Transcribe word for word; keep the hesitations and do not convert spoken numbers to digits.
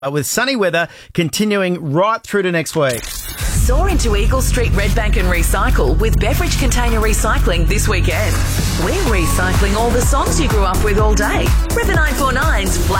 with sunny weather continuing right through to next week. Soar into Eagle Street Redbank and recycle with Beverage Container Recycling this weekend. We're recycling all the songs you grew up with all day. River nine four nine's Black